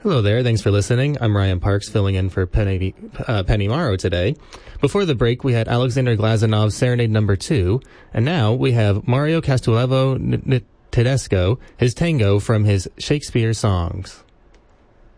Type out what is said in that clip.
Hello there. Thanks for listening. I'm Ryan Parks, filling in for Penny Morrow today. Before the break, we had Alexander Glazanov's Serenade No. 2, and now we have Mario Castellevo Tedesco, his tango from his Shakespeare songs.